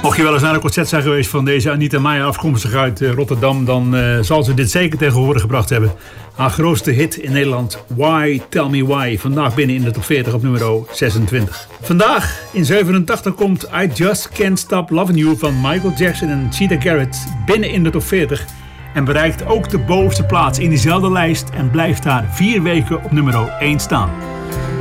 Mocht je wel eens naar een concert zijn geweest van deze Anita Meijer, afkomstig uit Rotterdam, dan zal ze dit zeker tegen horen gebracht hebben. Haar grootste hit in Nederland, Why Tell Me Why, vandaag binnen in de top 40 op nummer 26. Vandaag in 87 komt I Just Can't Stop Loving You van Michael Jackson en Cheetah Garrett binnen in de top 40 en bereikt ook de bovenste plaats in diezelfde lijst en blijft daar 4 weken op nummer 1 staan.